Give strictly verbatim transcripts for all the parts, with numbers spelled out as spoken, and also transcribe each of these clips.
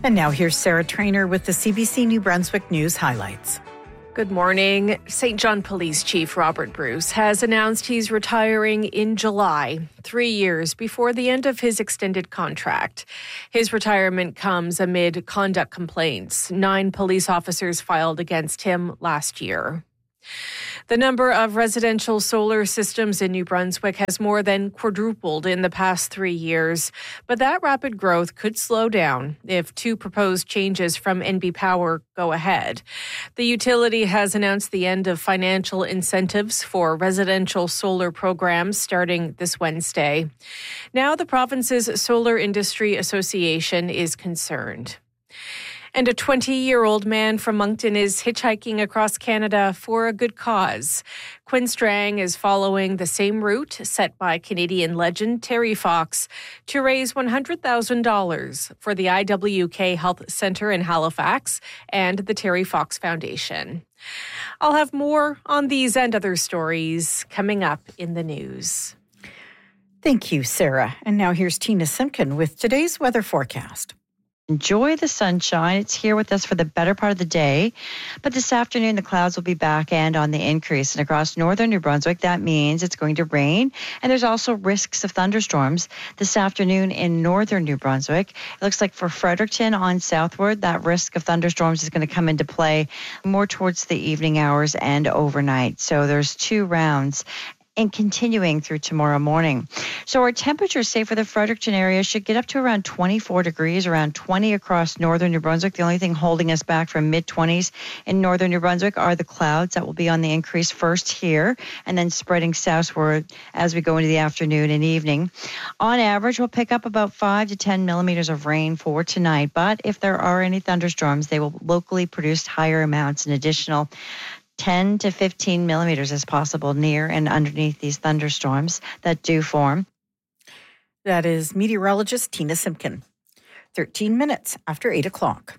And now here's Sarah Trainer with the C B C New Brunswick News highlights. Good morning. Saint John Police Chief Robert Bruce has announced he's retiring in July, three years before the end of his extended contract. His retirement comes amid conduct complaints nine police officers filed against him last year. The number of residential solar systems in New Brunswick has more than quadrupled in the past three years, but that rapid growth could slow down if two proposed changes from N B Power go ahead. The utility has announced the end of financial incentives for residential solar programs starting this Wednesday. Now the province's Solar Industry Association is concerned. And a twenty-year-old man from Moncton is hitchhiking across Canada for a good cause. Quinn Strang is following the same route set by Canadian legend Terry Fox to raise one hundred thousand dollars for the I W K Health Centre in Halifax and the Terry Fox Foundation. I'll have more on these and other stories coming up in the news. Thank you, Sarah. And now here's Tina Simpkin with today's weather forecast. Enjoy the sunshine. It's here with us for the better part of the day. But this afternoon, the clouds will be back and on the increase. And across northern New Brunswick, that means it's going to rain. And there's also risks of thunderstorms this afternoon in northern New Brunswick. It looks like for Fredericton on southward, that risk of thunderstorms is going to come into play more towards the evening hours and overnight. So there's two rounds and continuing through tomorrow morning. So our temperatures, say for the Fredericton area, should get up to around twenty-four degrees, around twenty across northern New Brunswick. The only thing holding us back from mid-twenties in northern New Brunswick are the clouds that will be on the increase first here and then spreading southward as we go into the afternoon and evening. On average, we'll pick up about five to ten millimeters of rain for tonight, but if there are any thunderstorms, they will locally produce higher amounts, an additional ten to fifteen millimeters as possible near and underneath these thunderstorms that do form. That is meteorologist Tina Simpkin. thirteen minutes after eight o'clock.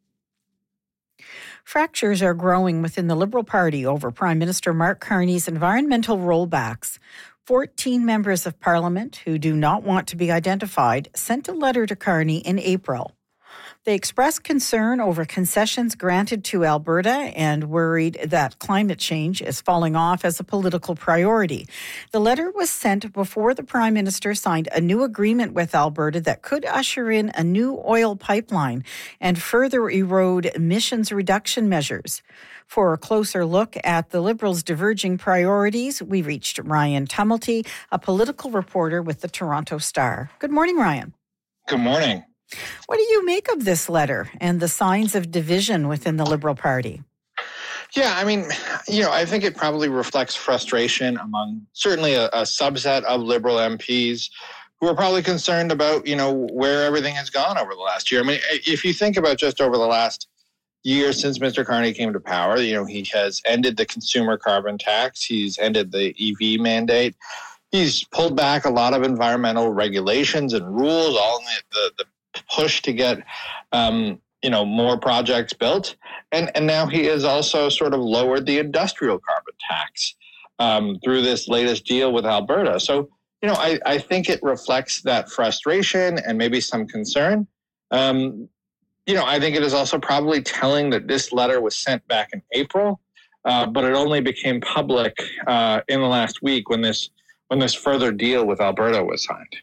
Fractures are growing within the Liberal Party over Prime Minister Mark Carney's environmental rollbacks. fourteen members of Parliament who do not want to be identified sent a letter to Carney in April. They expressed concern over concessions granted to Alberta and worried that climate change is falling off as a political priority. The letter was sent before the Prime Minister signed a new agreement with Alberta that could usher in a new oil pipeline and further erode emissions reduction measures. For a closer look at the Liberals' diverging priorities, we reached Ryan Tumulty, a political reporter with the Toronto Star. Good morning, Ryan. Good morning. What do you make of this letter and the signs of division within the Liberal Party? Yeah, I mean, you know, I think it probably reflects frustration among certainly a, a subset of Liberal M Ps who are probably concerned about, you know, where everything has gone over the last year. I mean, if you think about just over the last year since Mister Carney came to power, you know, he has ended the consumer carbon tax. He's ended the E V mandate. He's pulled back a lot of environmental regulations and rules, all in the, the, the push to get, um, you know, more projects built. And and now he has also sort of lowered the industrial carbon tax um, through this latest deal with Alberta. So, you know, I, I think it reflects that frustration and maybe some concern. Um, you know, I think it is also probably telling that this letter was sent back in April, uh, but it only became public uh, in the last week when this when this further deal with Alberta was signed.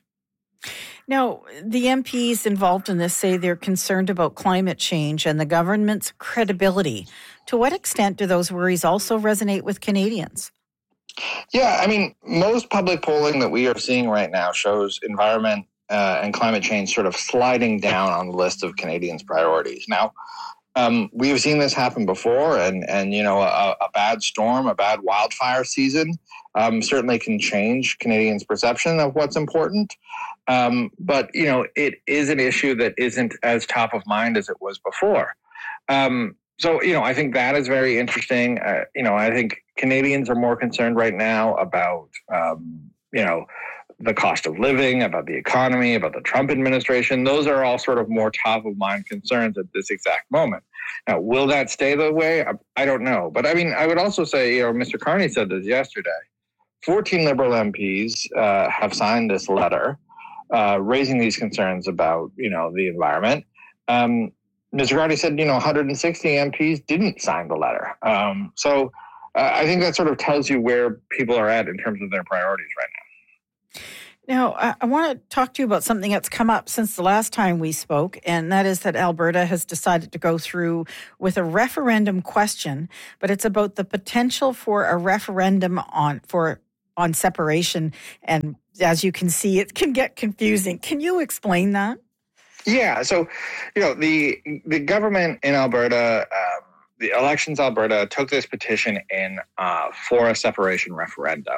Now, the M Ps involved in this say they're concerned about climate change and the government's credibility. To what extent do those worries also resonate with Canadians? Yeah, I mean, most public polling that we are seeing right now shows environment uh, and climate change sort of sliding down on the list of Canadians' priorities. Now, um, we've seen this happen before, and, and you know, a, a bad storm, a bad wildfire season um, certainly can change Canadians' perception of what's important. Um, but, you know, it is an issue that isn't as top of mind as it was before. Um, so, you know, I think that is very interesting. Uh, you know, I think Canadians are more concerned right now about, um, you know, the cost of living, about the economy, about the Trump administration. Those are all sort of more top of mind concerns at this exact moment. Now, will that stay the way? I, I don't know. But I mean, I would also say, you know, Mister Carney said this yesterday. fourteen Liberal M Ps uh, have signed this letter uh, raising these concerns about, you know, the environment. Um, Mister Carney said, you know, one hundred sixty M Ps didn't sign the letter. Um, so uh, I think that sort of tells you where people are at in terms of their priorities right now. Now, I, I want to talk to you about something that's come up since the last time we spoke, and that is that Alberta has decided to go through with a referendum question, but it's about the potential for a referendum on for on separation. And as you can see, it can get confusing. Can you explain that? Yeah, so, you know, the the government in Alberta, um, the Elections Alberta took this petition in uh, for a separation referendum.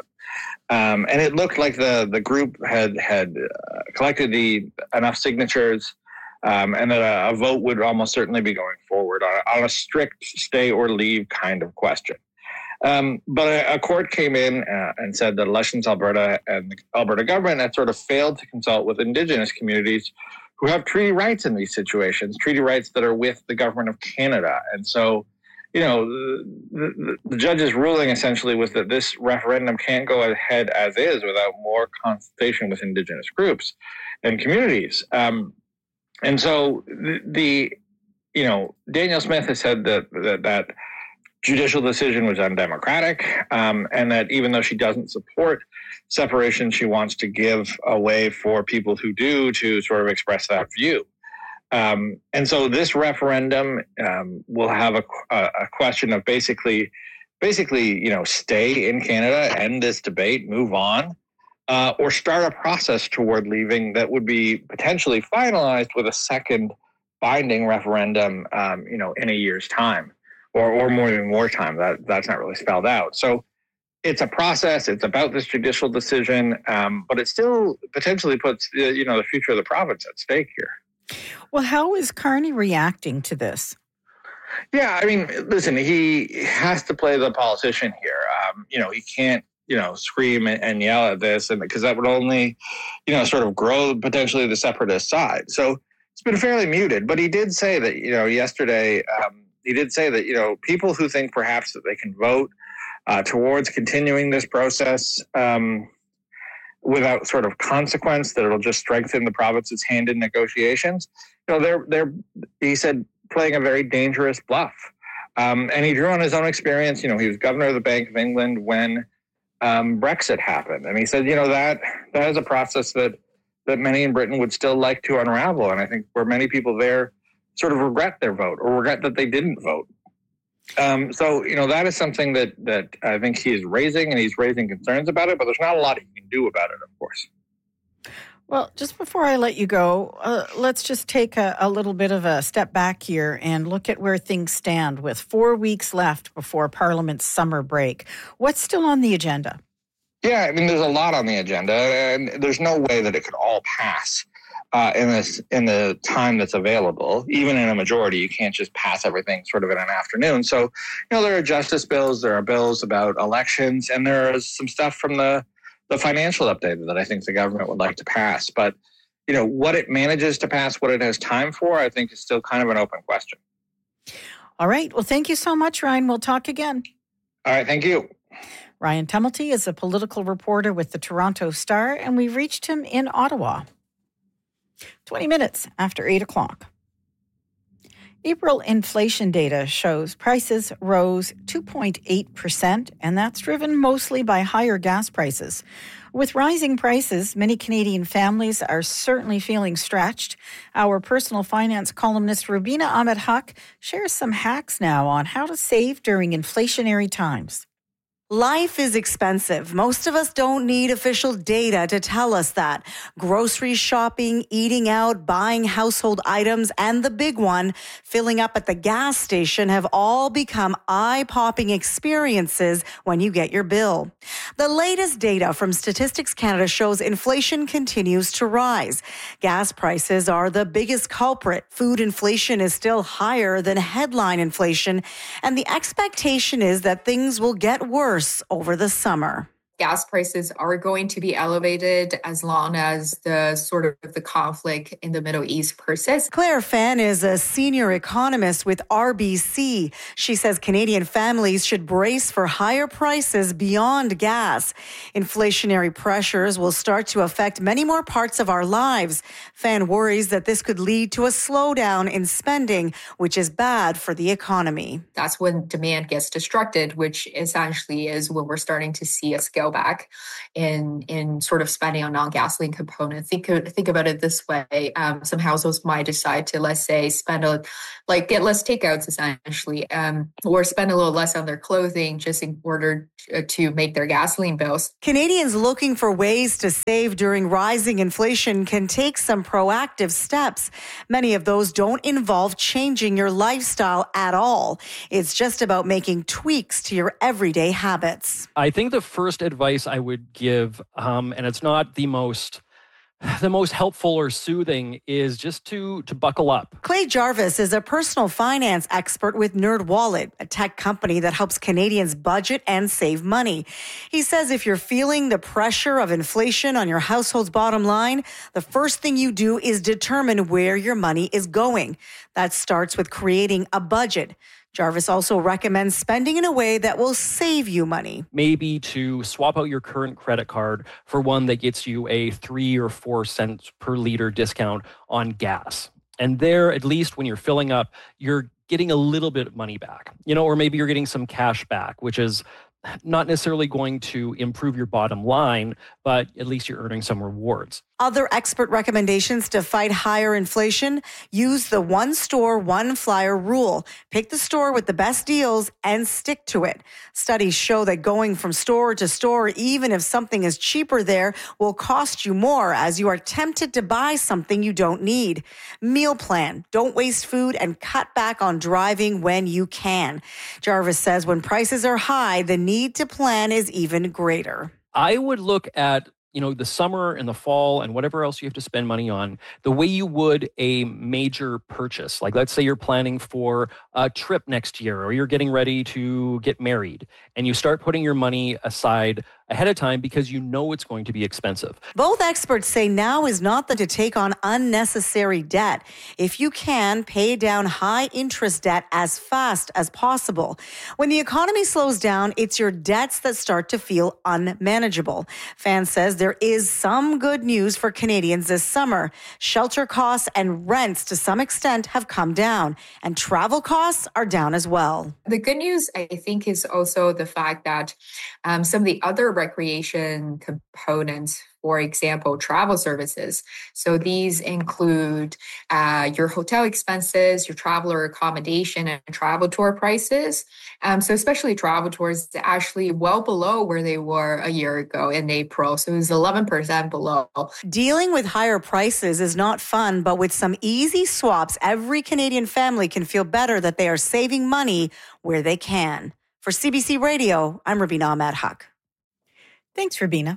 Um, and it looked like the, the group had, had uh, collected the enough signatures um, and that a, a vote would almost certainly be going forward on, on a strict stay or leave kind of question. Um, but a, a court came in uh, and said that Elections Alberta and the Alberta government had sort of failed to consult with Indigenous communities who have treaty rights in these situations, treaty rights that are with the government of Canada. And so, you know, the, the, the judge's ruling essentially was that this referendum can't go ahead as is without more consultation with Indigenous groups and communities. Um, and so the, the, you know, Danielle Smith has said that that, that judicial decision was undemocratic, um, and that even though she doesn't support separation, she wants to give a way for people who do to sort of express that view. Um, and so this referendum um, will have a, a question of basically, basically, you know, stay in Canada, end this debate, move on, uh, or start a process toward leaving that would be potentially finalized with a second binding referendum, um, you know, in a year's time, or or more than more time. That that's not really spelled out. So it's a process. It's about this judicial decision, um, but it still potentially puts uh, you know the future of the province at stake here. Well, how is Carney reacting to this? Yeah, I mean, listen, he has to play the politician here. Um, you know, he can't, you know, scream and yell at this, and because that would only, you know, sort of grow potentially the separatist side. So it's been fairly muted. But he did say that, you know, yesterday, um, he did say that, you know, people who think perhaps that they can vote uh, towards continuing this process um, without sort of consequence, that it'll just strengthen the province's hand in negotiations. You know, they're they're he said playing a very dangerous bluff, um, and he drew on his own experience. You know, he was governor of the Bank of England when um, Brexit happened, and he said, you know, that that is a process that that many in Britain would still like to unravel, and I think where many people there sort of regret their vote or regret that they didn't vote. Um, so, you know, that is something that that I think he is raising, and he's raising concerns about it, but there's not a lot he can do about it, of course. Well, just before I let you go, uh, let's just take a, a little bit of a step back here and look at where things stand with four weeks left before Parliament's summer break. What's still on the agenda? Yeah, I mean, there's a lot on the agenda, and there's no way that it could all pass Uh, in this in the time that's available. Even in a majority, you can't just pass everything sort of in an afternoon. So, you know, there are justice bills, there are bills about elections, and there is some stuff from the, the financial update that I think the government would like to pass. But, you know, what it manages to pass, what it has time for, I think is still kind of an open question. All right. Well, thank you so much, Ryan. We'll talk again. All right. Thank you. Ryan Tumilty is a political reporter with the Toronto Star, and we reached him in Ottawa. twenty minutes after eight o'clock. April inflation data shows prices rose two point eight percent, and that's driven mostly by higher gas prices. With rising prices, many Canadian families are certainly feeling stretched. Our personal finance columnist Rubina Ahmed-Haq shares some hacks now on how to save during inflationary times. Life is expensive. Most of us don't need official data to tell us that. Grocery shopping, eating out, buying household items, and the big one, filling up at the gas station, have all become eye-popping experiences when you get your bill. The latest data from Statistics Canada shows inflation continues to rise. Gas prices are the biggest culprit. Food inflation is still higher than headline inflation, and the expectation is that things will get worse over the summer. gas prices are going to be elevated as long as the sort of the conflict in the Middle East persists. Claire Fan is a senior economist with R B C. She says Canadian families should brace for higher prices beyond gas. Inflationary pressures will start to affect many more parts of our lives. Fan worries that this could lead to a slowdown in spending, which is bad for the economy. That's when demand gets destructed, which essentially is when we're starting to see a scale back in in sort of spending on non-gasoline components. Think think about it this way: um, some households might decide to, let's say, spend a like get less takeouts essentially, um, or spend a little less on their clothing just in order to, to make their gasoline bills. Canadians looking for ways to save during rising inflation can take some proactive steps. Many of those don't involve changing your lifestyle at all. It's just about making tweaks to your everyday habits. I think the first advice I would give, um, and it's not the most the most helpful or soothing, is just to to buckle up. Clay Jarvis is a personal finance expert with NerdWallet, a tech company that helps Canadians budget and save money. He says if you're feeling the pressure of inflation on your household's bottom line, the first thing you do is determine where your money is going. That starts with creating a budget. Jarvis also recommends spending in a way that will save you money. Maybe to swap out your current credit card for one that gets you a three or four cents per liter discount on gas. And there, at least when you're filling up, you're getting a little bit of money back, you know, or maybe you're getting some cash back, which is not necessarily going to improve your bottom line, but at least you're earning some rewards. Other expert recommendations to fight higher inflation: use the one store, one flyer rule. Pick the store with the best deals and stick to it. Studies show that going from store to store, even if something is cheaper there, will cost you more as you are tempted to buy something you don't need. Meal plan. Don't waste food and cut back on driving when you can. Jarvis says when prices are high, the need to plan is even greater. I would look at you know, the summer and the fall and whatever else you have to spend money on, the way you would a major purchase. Like, let's say you're planning for a trip next year, or you're getting ready to get married, and you start putting your money aside ahead of time because you know it's going to be expensive. Both experts say now is not the to take on unnecessary debt. If you can, pay down high interest debt as fast as possible. When the economy slows down, it's your debts that start to feel unmanageable. Fan says there is some good news for Canadians this summer. Shelter costs and rents to some extent have come down, and travel costs are down as well. The good news, I think, is also the fact that um, some of the other recreation components, for example, travel services. So these include uh, your hotel expenses, your traveler accommodation, and travel tour prices. Um, so especially travel tours, actually well below where they were a year ago in April. So it was eleven percent below. Dealing with higher prices is not fun, but with some easy swaps, every Canadian family can feel better that they are saving money where they can. For C B C Radio, I'm Rubina Ahmed Haq. Thanks, Rubina.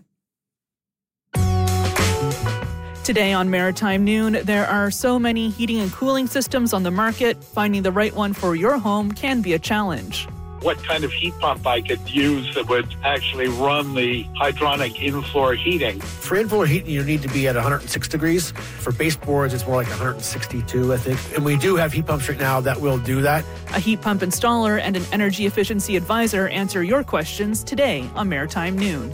Today on Maritime Noon, there are so many heating and cooling systems on the market. Finding the right one for your home can be a challenge. What kind of heat pump I could use that would actually run the hydronic in-floor heating. For in-floor heating, you need to be at one hundred six degrees. For baseboards, it's more like one hundred sixty-two, I think. And we do have heat pumps right now that will do that. A heat pump installer and an energy efficiency advisor answer your questions today on Maritime Noon.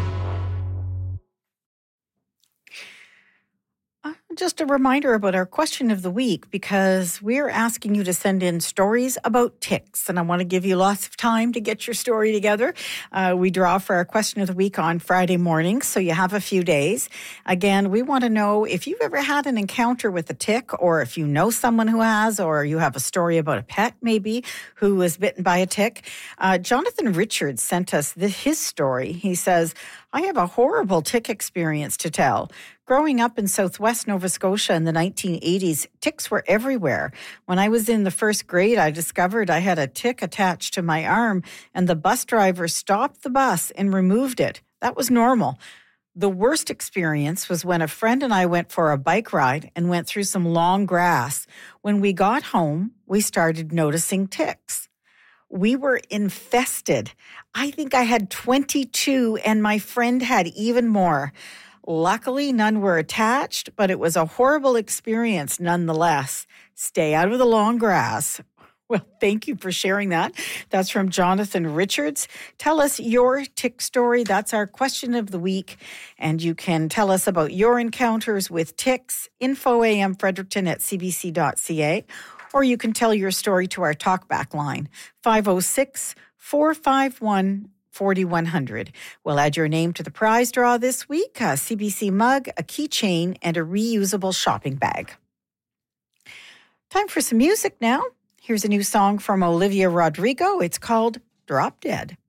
Just a reminder about our question of the week, because we're asking you to send in stories about ticks, and I want to give you lots of time to get your story together. Uh, we draw for our question of the week on Friday morning, so you have a few days. Again, we want to know if you've ever had an encounter with a tick, or if you know someone who has, or you have a story about a pet maybe who was bitten by a tick. Uh, Jonathan Richards sent us this, his story. He says, I have a horrible tick experience to tell. Growing up in southwest Nova Scotia in the nineteen eighties, ticks were everywhere. When I was in the first grade, I discovered I had a tick attached to my arm, and the bus driver stopped the bus and removed it. That was normal. The worst experience was when a friend and I went for a bike ride and went through some long grass. When we got home, we started noticing ticks. We were infested. I think I had twenty-two and my friend had even more. Luckily, none were attached, but it was a horrible experience nonetheless. Stay out of the long grass. Well, thank you for sharing that. That's from Jonathan Richards. Tell us your tick story. That's our question of the week. And you can tell us about your encounters with ticks, info A M Fredericton at c b c dot c a, or you can tell your story to our talkback line, five oh six, four five one, four one zero zero. We'll add your name to the prize draw this week, a C B C mug, a keychain, and a reusable shopping bag. Time for some music now. Here's a new song from Olivia Rodrigo. It's called Drop Dead.